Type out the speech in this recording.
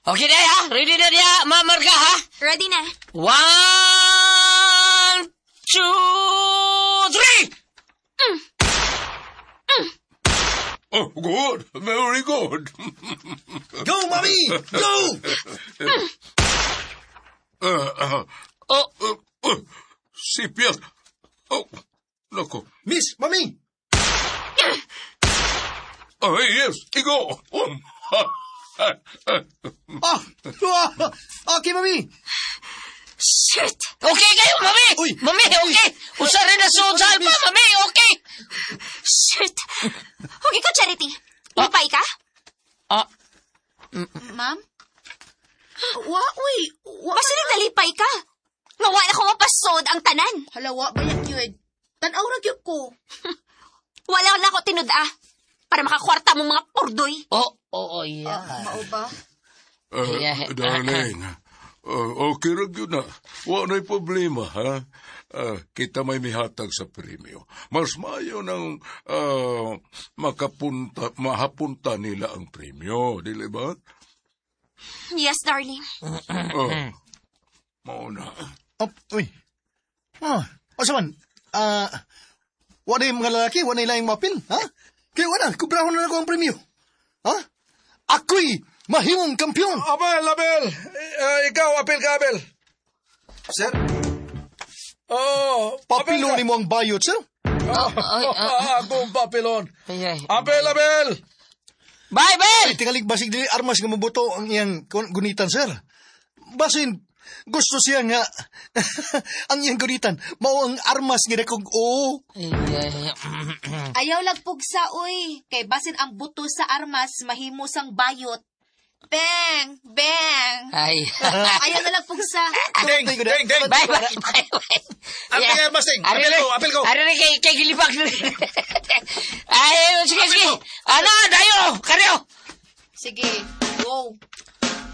Okay na ha? Ready na niya, mamarga ha? Ready na. 1, 2, 3! Oh, good. Very good. Go, Mommy! Go! Sipyat. Oh, naku. Miss, Mommy! Yes, igo. Okay, Mommy! Shit! Okay kayo, mami! Uy! Mami, okay! Usa rin na suod sa alpa, mami, okay! Shit! Okay ka, Charity. Lipay ka? Ma'am? Uy. Basta nagdalipay ka. Ngawa na ko mapasod ang tanan. Halawa ba yan yun? Tanaw na gyud ko. Wala na ako tinuda. Para makakwarta mong mga purdoy. Yeah. Mao ba? Darling, okay rin yun na. Wala na'y problema, ha? Kita may mihatag sa premyo. Mas mayo ng mahapunta nila ang premyo, di ba? Yes, darling. Mauna. Uy. Asaman, wala yung mga lalaki, wala yung mapil, ha? Kaya wala, kubrahon na ako ang premyo. Ha? Ako'y mahimong kampiyon. Abel! Ikaw, apel ka, Abel. Sir? Oh, Papilo ni mo ang bayot, sir? Akong papilon. Ay. Abel! Bye, Bel! Ay, tingalig basig dili armas nga mabuto ang iyang gunitan, sir. Basin, gusto siya nga ang iyang gunitan, mao ang armas nga kong oo. Ayaw lagpugsa, uy. Kay basin ang buto sa armas, mahimo sang bayot. Bang! Ay. Ayaw na lagpugsa. Ding! Bye. Apel ka, Masting. Apel ko. Ano rin kay Gilibag? Ay, sige. Ano, dayo! Karyo! Sige, go.